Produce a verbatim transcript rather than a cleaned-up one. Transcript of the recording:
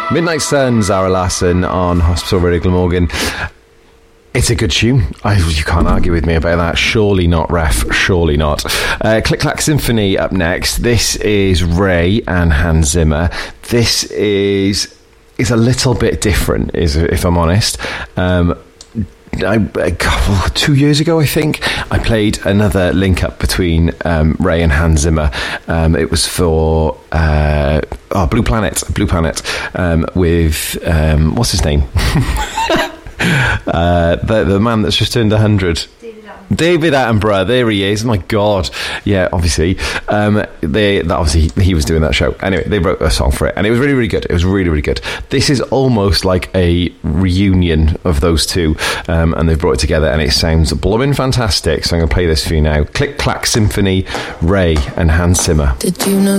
Midnight Sun, Zara Larsson on Hospital Radio Glamorgan. It's a good tune. I, you can't argue with me about that. Surely not, ref. Surely not. Uh, Click Clack Symphony up next. This is Ray and Hans Zimmer. This is is a little bit different, is if I'm honest. Um, I, I, two years ago, I think, I played another link up between um, Ray and Hans Zimmer. Um, it was for uh, oh, Blue Planet, Blue Planet, um, with um, what's his name? uh, the the man that's just turned a hundred. David Attenborough, there he is. My God, yeah, obviously, um, they that obviously he was doing that show. Anyway, they wrote a song for it, and it was really, really good. It was really, really good. This is almost like a reunion of those two, um, and they've brought it together, and it sounds blooming fantastic. So I'm going to play this for you now. Click Clack Symphony, Ray and Hans Zimmer. Did you know